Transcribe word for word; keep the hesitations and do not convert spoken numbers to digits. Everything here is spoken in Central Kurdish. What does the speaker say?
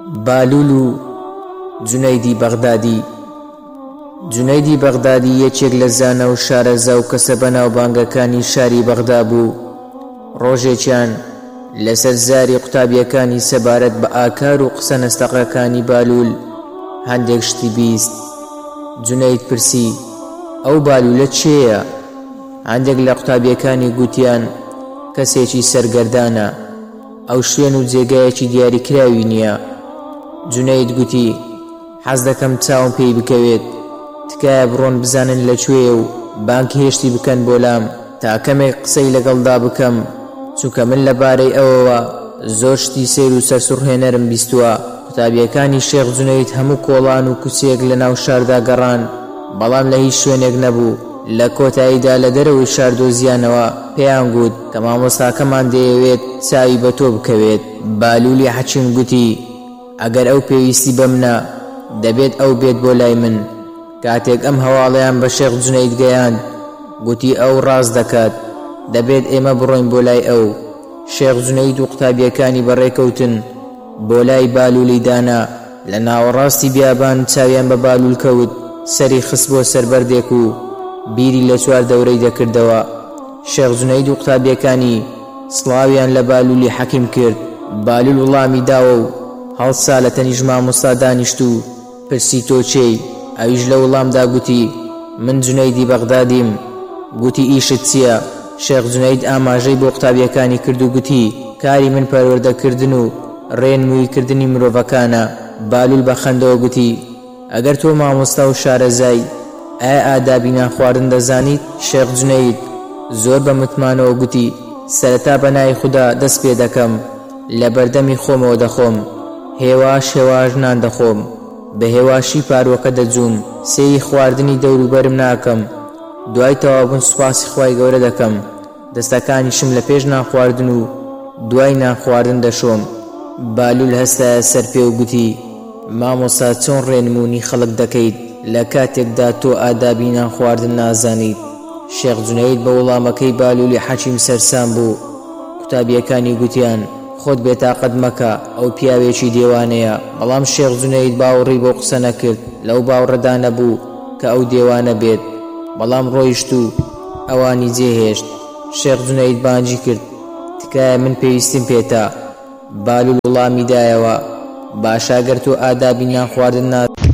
بالول و جونەیدی بەغدادی. جونەیدی بەغدادی یەکێک لە زانە و شارەزا و کەسە بەناوبانگەکانی شاری بەغدا بوو. ڕۆژێکیان لەسەر زاری قوتابیەکانی سەبارەت بە ئاکار و قسە نەستەقەکانی بالول هەندێک شتی بیست. جونەید پرسی: ئەو بالولە چێیە؟ هەندێک لە قوتابیەکانی گوتیان کەسێکی سەرگەردانە، ئەو شوێن و جێگایەکی دیاریکراوی نییە. جونەید گوتی: حەز دەکەم چاوم پێی بکەوێت، تکایە بڕۆن بزانن لەکوێیە و بانگ هێشتی بکەن بۆ لام تا کەمێک قسەی لەگەڵدا بکەم، چونکە من لەبارەی ئەوەوە زۆر شتی سیر و سەرسوڕهێنەرم بیستووە. قوتابیەکانی شێخ جونەید هەموو کۆڵان و کوچێک لە ناو شاردا گەڕان، بەڵام لە هیچ شوێنێک نەبوو. لە کۆتاییدا لە دەرەوەی شار دۆزیانەوە پێیان گوت کە مامۆستاکەمان دەیەوێت چاوی بە تۆ بکەوێت. بالولی حەکیم گوتی: ئەگەر ئەو پێویستی بە منە دەبێت ئەو بێت بۆ لای من. کاتێک ئەم هەواڵەیان بە شێخ جونەید گەیاند، گوتی ئەو ڕاست دەکات، دەبێت ئێمە بڕۆین بۆ لای ئەو. شێخ جونەید و قوتابیەکانی بەڕێکەوتن بۆ لای بالولی دانا. لە ناوەڕاستی بیابان چاویان بە بالول کەوت، سەری خست بۆ سەربەردێک و بیری لە چوار دەورەی دەکردەوە. شێخ جونەید و قوتابیەکانی سڵاویان لە بالولی حەکیم کرد. بالول وڵامی داوە و هەڵسا لە تەنیژ مامۆستا دانیشت و پرسی: تۆ چێی؟ ئەویش لە وڵامدا گوتی: من جونەیدی بەغدادیم. گوتی: ئیشت چییە؟ شێخ جونەید ئاماژەی بۆ قوتابیەکانی کرد و گوتی: کاری من پەروەردەکردن و ڕێنموویکردنی مرۆڤەکانە. بالول بە خەندەوە گوتی: ئەگەر تۆ مامۆستا و شارەزای، ئایا ئادابی نان خواردن دەزانیت؟ شێخ جونەید زۆر بە متمانەوە گوتی: سەرەتا بە ناوی خودا دەست پێ دەکەم، لە بەردەمی خۆمەوە دەخۆم، هێواش هێواش نان دەخۆم، بە هێواشی پارۆکە دەجووم، سێری خواردنی دەوروبەرم ناکەم، دوای تەوابوون سوپاسی خوای گەورە دەکەم، دەستەکانیشم لە پێش نان خواردن و دوای نان خواردن دەشۆم. بالول هەستایە سەر پێ و گوتی: مامۆستا چۆن ڕێنموونی خەڵک دەکەیت لە کاتێکدا تۆ ئادابی نان خواردن نازانیت؟ شێخ جونەید بە وەڵامەکەی بالولی حەکیم سەرسام بوو. قوتابیەکانی گوتیان: خۆت بێتاقەت مەکە، ئەو پیاوێکی دێوانەیە. بەڵام شێخ جونەید باوەڕی بۆ قسە نەکرد، لەو باوەڕەدا نەبوو کە ئەو دێوانە بێت، بەڵام ڕۆیشت و ئەوانی جێهێشت. شێخ جونەید بانگی کرد: تکایە من پێویستیم پێتە. بالول وڵامی دایەوە: باشە، گەر تۆ ئادابی نان خواردن نازانیت